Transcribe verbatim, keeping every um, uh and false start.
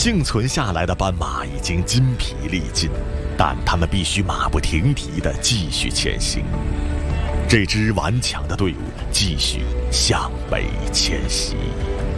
幸存下来的斑马已经筋疲力尽，但他们必须马不停蹄地继续前行。这支顽强的队伍继续向北迁徙。